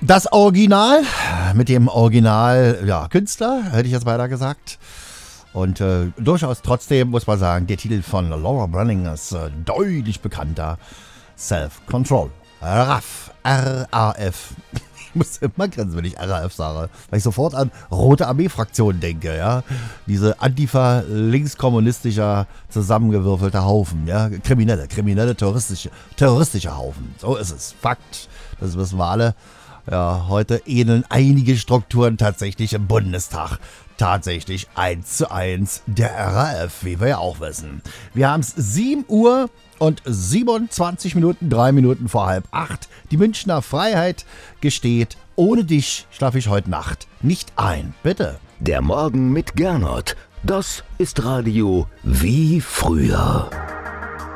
Das Original mit dem Original, ja, Künstler, hätte ich jetzt weiter gesagt. Und durchaus trotzdem muss man sagen, der Titel von Laura Branigan ist deutlich bekannter. Self-Control. RAF. R-A-F. Ich muss immer grinsen, wenn ich RAF sage, weil ich sofort an Rote Armee-Fraktion denke, ja. Diese Antifa linkskommunistischer zusammengewürfelter Haufen, ja. Kriminelle, terroristische Haufen. So ist es. Fakt. Das wissen wir alle. Ja, heute ähneln einige Strukturen tatsächlich im Bundestag. Tatsächlich 1:1 der RAF, wie wir ja auch wissen. Wir haben es 7 Uhr und 27 Minuten, 3 Minuten vor 7:30. Die Münchner Freiheit gesteht, ohne dich schlafe ich heute Nacht nicht ein. Bitte. Der Morgen mit Gernot. Das ist Radio wie früher.